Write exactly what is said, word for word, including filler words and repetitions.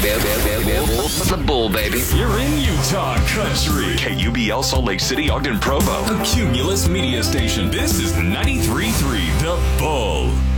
The Bull, baby. You're in Utah country. K U B L, Salt Lake City, Ogden, Provo. A Cumulus media station. This is ninety-three point three The Bull.